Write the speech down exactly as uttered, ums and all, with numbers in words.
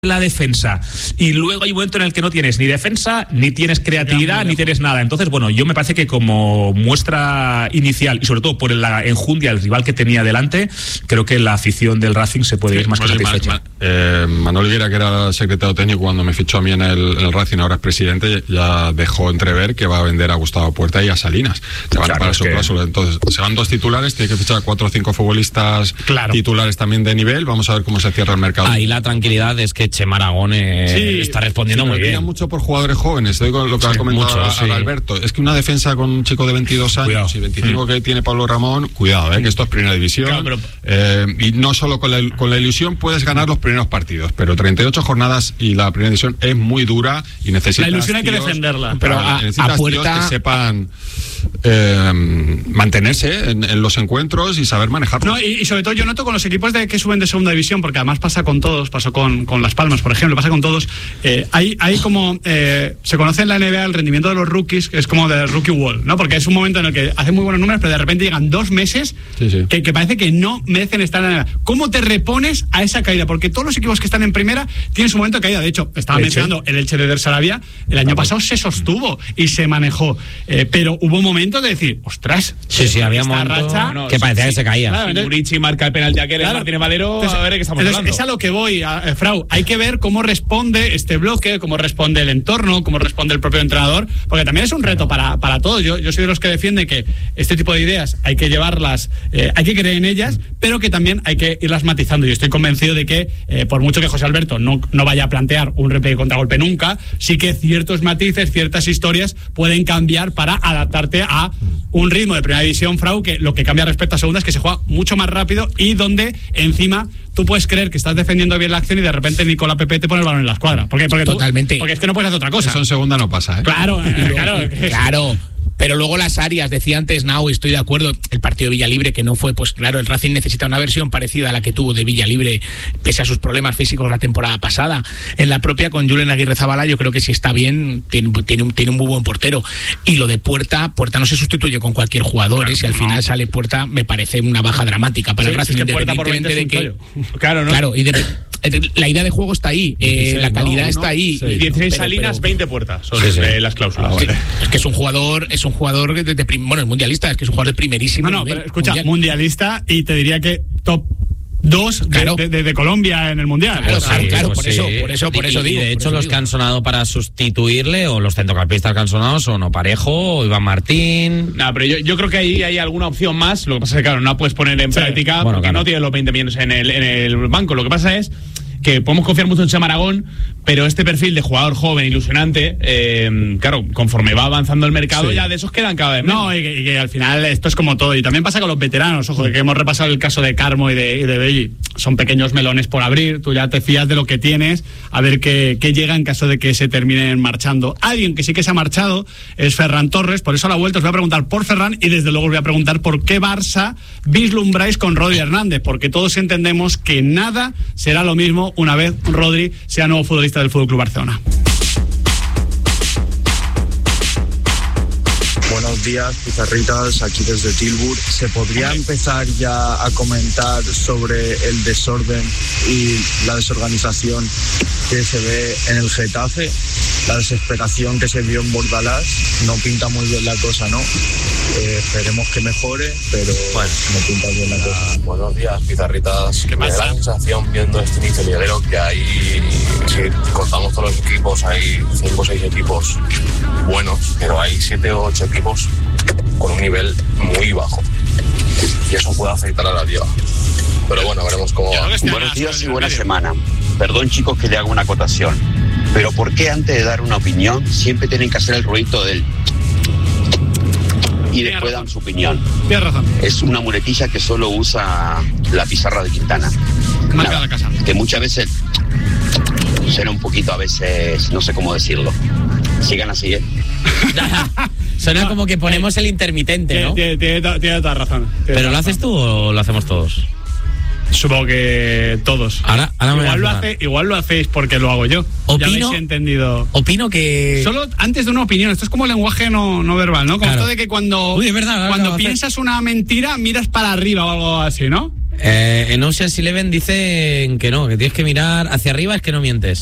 la defensa y luego hay un momento en el que no tienes ni defensa, ni tienes creatividad, ni tienes nada. Entonces, bueno, yo me parece que como muestra inicial y sobre todo por la enjundia, el rival que tenía delante, creo que la afición del Racing se puede ir sí, más que satisfecha. Ma, eh, Manuel Vieira, que era secretario técnico cuando me fichó a mí en el, en el Racing, ahora es presidente, ya dejó entrever que va a vender a Gustavo Puerta y a Salinas. Se van claro, a su que... plazo. Entonces, se van dos titulares, tiene que fichar a cuatro o cinco futbolistas claro. titulares también de nivel. Vamos a ver cómo se cierra el mercado. Ahí la tranquilidad es que Chema Aragón eh, sí, está respondiendo sí, muy bien. mucho por jugadores jóvenes, te digo lo que sí, ha comentado mucho, a, sí. a Alberto. Es que una defensa con un chico de veintidós años cuidado. y veinticinco mm. que tiene Pablo Ramón, cuidado, eh, que esto es primera división. Claro, pero... eh, y no solo con la, con la ilusión puedes ganar los primeros partidos, pero treinta y ocho jornadas y la primera división es muy dura y necesitas. La ilusión hay que tíos, defenderla. Pero a, necesitas a puerta... tíos que sepan eh, mantenerse en, en los encuentros y saber manejarlos. No, y, y sobre todo yo noto con los equipos de que suben de segunda división, porque además pasa con todos, pasó con, con Las Palmas, por ejemplo, pasa con todos. Eh, hay, hay como eh, se conoce en la N B A el rendimiento de los rookies, que es como de rookie wall, ¿no? Porque es un momento en el que hacen muy buenos números, pero de repente llegan dos meses sí, sí. Que, que parece que no merecen estar en la N B A. ¿Cómo te repones a esa caída? Porque todos los equipos que están en primera tienen su momento de caída. De hecho, estaba ¿Elche? mencionando el Elche de Der Sarabia, el año pasado se sostuvo y se manejó, eh, pero hubo un momento de decir, ostras, sí, sí, había momentos racha, no, no, que parecía sí, que se caía. Claro, si Murici marca el penalti a aquel claro, Martínez Valero, entonces, a ver de qué estamos entonces, hablando. Es a lo que voy, a, eh, Frau. Hay que ver cómo responde este bloque, cómo responde el entorno, cómo responde el propio entrenador, porque también es un reto para, para todos. Yo, yo soy de los que defiende que este tipo de ideas hay que llevarlas, eh, hay que creer en ellas, pero que también hay que irlas matizando. Y estoy convencido de que, eh, por mucho que José Alberto no, no vaya a plantear un repliegue contragolpe nunca, sí que ciertos matices, ciertas historias pueden cambiar para adaptarte a un ritmo de primera división, Frau, que lo que cambia respecto a segunda es que se juega mucho más rápido y donde encima tú puedes creer que estás defendiendo bien la acción y de repente Nicolás Pepe te pone el balón en la escuadra. Porque, porque Totalmente. Tú, porque es que no puedes hacer otra cosa. Eso en segunda no pasa, ¿eh? Claro, eh, claro. Claro. Pero luego las áreas, decía antes Nau, y estoy de acuerdo, el partido de Villalibre, que no fue, pues claro, el Racing necesita una versión parecida a la que tuvo de Villalibre, pese a sus problemas físicos la temporada pasada. En la propia, con Julen Aguirre Zabala, yo creo que si está bien, tiene, tiene, un, tiene un muy buen portero. Y lo de Puerta, Puerta no se sustituye con cualquier jugador, claro, ¿eh? Si al final sale Puerta, me parece una baja dramática para sí, el Racing, es que independientemente de que... Claro, ¿no? Claro, y de, la idea de juego está ahí, eh, la calidad no, está no, ahí. Sí, dieciséis no, Salinas, pero, veinte Puertas, son sí, sí. Eh, las cláusulas. Ah, vale. Es que es un jugador, es un jugador de, de, de bueno, es mundialista, es que es un jugador de primerísimo no, no, nivel. Pero escucha, mundial. mundialista, y te diría que top dos claro. de, de, de Colombia en el Mundial. Claro, claro, sí, claro pues por, sí. eso, por eso, por y, eso digo. Y de hecho, los digo. que han sonado para sustituirle, o los centrocampistas que han sonado, son o Parejo, o Iván Martín. No, pero yo, yo creo que ahí hay alguna opción más. Lo que pasa es que, claro, no puedes poner en sí. práctica bueno, porque claro. no tienes los veinte millones en el, en el banco. Lo que pasa es que podemos confiar mucho en Chema Aragón, pero este perfil de jugador joven, ilusionante, eh, claro, conforme va avanzando el mercado, sí. ya de esos quedan cada vez menos. No, y que, y que al final esto es como todo, y también pasa con los veteranos, ojo, de que hemos repasado el caso de Carmo y de, y de Belli, son pequeños melones por abrir, tú ya te fías de lo que tienes, a ver qué, qué llega en caso de que se terminen marchando. Alguien que sí que se ha marchado es Ferran Torres, por eso a la vuelta os voy a preguntar por Ferran, y desde luego os voy a preguntar por qué Barça vislumbráis con Rodri Hernández, porque todos entendemos que nada será lo mismo una vez Rodri sea nuevo futbolista del F C Barcelona. Buenos días, pizarritas, aquí desde Tilburg. ¿Se podría empezar ya a comentar sobre el desorden y la desorganización que se ve en el Getafe? La desesperación que se vio en Bordalás, no pinta muy bien la cosa, ¿no? Eh, esperemos que mejore, pero bueno, no pinta bien la cosa. Buenos días, pizarritas. ¿Qué me da la sensación, viendo este inicio liguero, que hay, si contamos todos los equipos, hay cinco o seis equipos buenos, pero hay siete o ocho equipos con un nivel muy bajo. Y eso puede afectar a la liga. Pero bueno, veremos cómo va. Buenos días y buena semana. Perdón, chicos, que le hago una acotación, pero ¿por qué antes de dar una opinión siempre tienen que hacer el ruidito del y después dan su opinión? Tienes razón. Es una muletilla que solo usa la pizarra de Quintana. Marca la casa. Que muchas veces suena un poquito, a veces, no sé cómo decirlo. Sigan así, ¿eh? Suena como que ponemos el intermitente, ¿no? Tiene, tiene, tiene, tiene toda razón. Tiene ¿Pero toda lo haces razón. tú o lo hacemos todos? Supongo que todos. Ahora, ahora me igual, lo hace, igual lo hacéis porque lo hago yo. Opino, ya habéis entendido. Opino que... Solo antes de una opinión. Esto es como lenguaje no, no verbal, ¿no? Como claro. esto de que cuando, Uy, es verdad, cuando piensas una mentira, miras para arriba o algo así, ¿no? Eh, en Ocean's Eleven dicen que no, que tienes que mirar hacia arriba, es que no mientes.